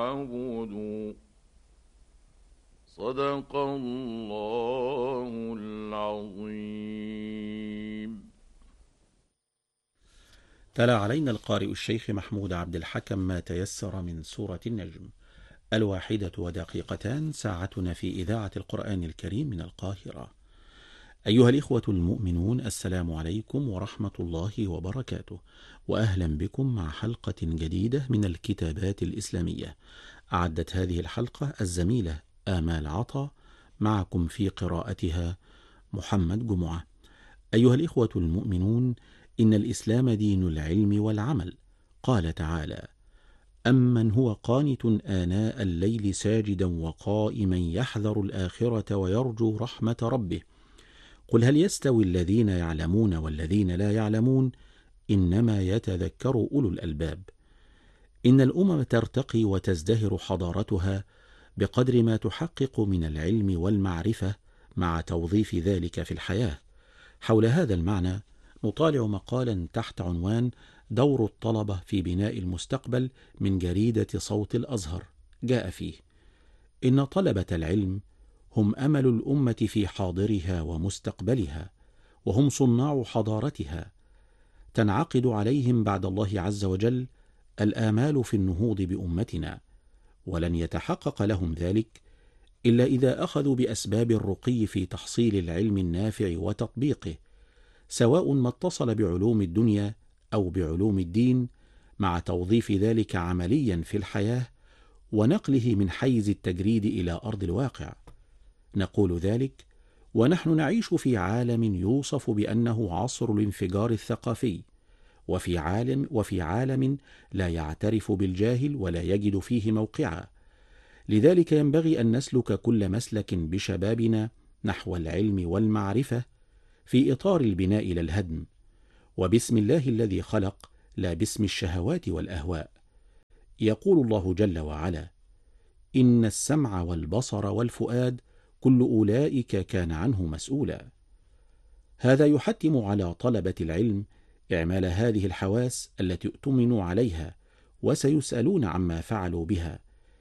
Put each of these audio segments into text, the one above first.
فاعبدوا. صدق الله العظيم. تلا علينا القارئ الشيخ محمود عبد الحكم ما تيسر من سورة النجم. 1:02 ساعتنا في إذاعة القرآن الكريم من القاهرة. أيها الإخوة المؤمنون، السلام عليكم ورحمة الله وبركاته، وأهلا بكم مع حلقة جديدة من الكتابات الإسلامية. أعدت هذه الحلقة الزميلة آمال عطا، معكم في قراءتها محمد جمعة. أيها الإخوة المؤمنون، إن الإسلام دين العلم والعمل. قال تعالى: أمن هو قانت آناء الليل ساجدا وقائما يحذر الآخرة ويرجو رحمة ربه، قل هل يستوي الذين يعلمون والذين لا يعلمون، إنما يتذكر أولو الألباب. إن الأمم ترتقي وتزدهر حضارتها بقدر ما تحقق من العلم والمعرفة مع توظيف ذلك في الحياة. حول هذا المعنى نطالع مقالا تحت عنوان دور الطلبة في بناء المستقبل من جريدة صوت الأزهر. جاء فيه: إن طلبة العلم هم أمل الأمة في حاضرها ومستقبلها، وهم صناع حضارتها. تنعقد عليهم بعد الله عز وجل الآمال في النهوض بأمتنا، ولن يتحقق لهم ذلك إلا إذا أخذوا بأسباب الرقي في تحصيل العلم النافع وتطبيقه، سواء ما اتصل بعلوم الدنيا أو بعلوم الدين، مع توظيف ذلك عمليا في الحياة ونقله من حيز التجريد إلى أرض الواقع. نقول ذلك ونحن نعيش في عالم يوصف بأنه عصر الانفجار الثقافي، وفي عالم لا يعترف بالجاهل ولا يجد فيه موقعا. لذلك ينبغي أن نسلك كل مسلك بشبابنا نحو العلم والمعرفة في إطار البناء إلى الهدم، وباسم الله الذي خلق، لا باسم الشهوات والأهواء. يقول الله جل وعلا: إن السمع والبصر والفؤاد كل أولئك كان عنه مسؤولا. هذا يحتم على طلبة العلم إعمال هذه الحواس التي اؤتمنوا عليها، وسيسألون عما فعلوا بها.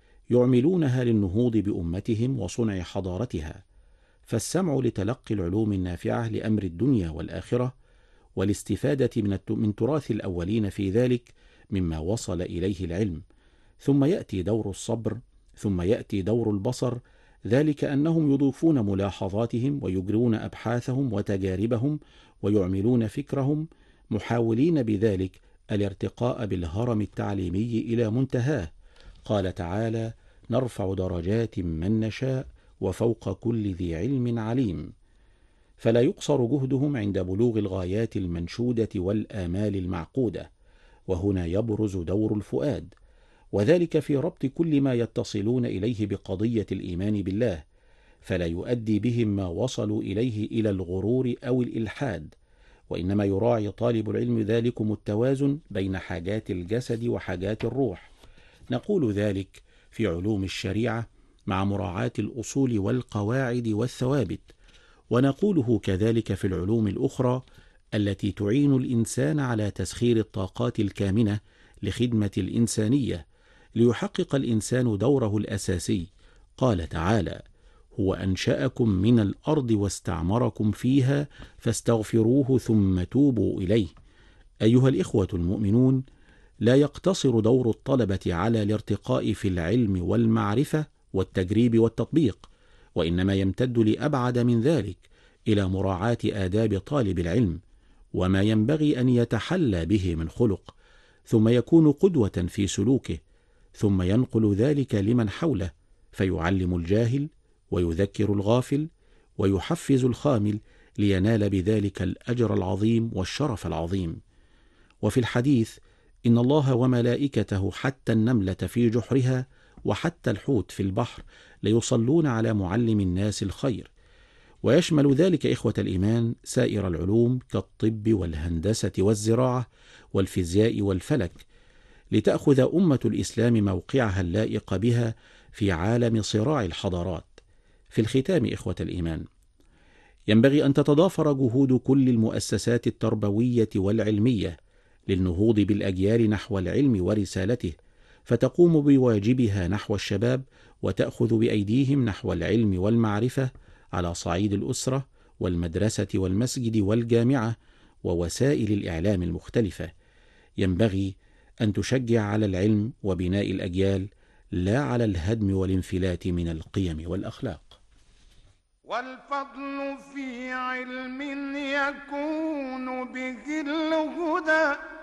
يعملونها للنهوض بأمتهم وصنع حضارتها، فالسمع لتلقي العلوم النافعة لأمر الدنيا والآخرة، والاستفادة من تراث الأولين في ذلك مما وصل إليه العلم. ثم يأتي دور الصبر، ثم يأتي دور البصر، ذلك أنهم يضيفون ملاحظاتهم ويجرون أبحاثهم وتجاربهم ويعملون فكرهم، محاولين بذلك الارتقاء بالهرم التعليمي إلى منتهاه. قال تعالى: نرفع درجات من نشاء وفوق كل ذي علم عليم. فلا يقصر جهدهم عند بلوغ الغايات المنشودة والآمال المعقودة. وهنا يبرز دور الفؤاد، وذلك في ربط كل ما يتصلون إليه بقضية الإيمان بالله، فلا يؤدي بهم ما وصلوا إليه إلى الغرور أو الإلحاد، وإنما يراعي طالب العلم ذلكم التوازن بين حاجات الجسد وحاجات الروح. نقول ذلك في علوم الشريعة مع مراعاة الأصول والقواعد والثوابت، ونقوله كذلك في العلوم الأخرى التي تعين الإنسان على تسخير الطاقات الكامنة لخدمة الإنسانية، ليحقق الإنسان دوره الأساسي. قال تعالى: هو أنشأكم من الأرض واستعمركم فيها فاستغفروه ثم توبوا إليه. أيها الإخوة المؤمنون، لا يقتصر دور الطلبة على الارتقاء في العلم والمعرفة والتجريب والتطبيق، وإنما يمتد لأبعد من ذلك، إلى مراعاة آداب طالب العلم وما ينبغي أن يتحلى به من خلق، ثم يكون قدوة في سلوكه، ثم ينقل ذلك لمن حوله، فيعلم الجاهل ويذكر الغافل ويحفز الخامل، لينال بذلك الأجر العظيم والشرف العظيم. وفي الحديث: إن الله وملائكته حتى النملة في جحرها وحتى الحوت في البحر ليصلون على معلم الناس الخير. ويشمل ذلك إخوة الإيمان سائر العلوم كالطب والهندسة والزراعة والفيزياء والفلك، لتأخذ أمة الإسلام موقعها اللائق بها في عالم صراع الحضارات. في الختام إخوة الإيمان، ينبغي أن تتضافر جهود كل المؤسسات التربوية والعلمية للنهوض بالأجيال نحو العلم ورسالته، فتقوم بواجبها نحو الشباب، وتأخذ بأيديهم نحو العلم والمعرفة على صعيد الأسرة والمدرسة والمسجد والجامعة ووسائل الإعلام المختلفة. ينبغي أن تشجع على العلم وبناء الأجيال، لا على الهدم والانفلات من القيم والأخلاق. والفضل في علم يكون به الهدى